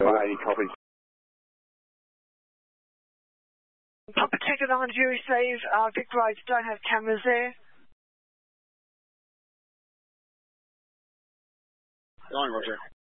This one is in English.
180, copy. Papa Ticket on jury save. Vic Rides don't have cameras there. Line, Roger.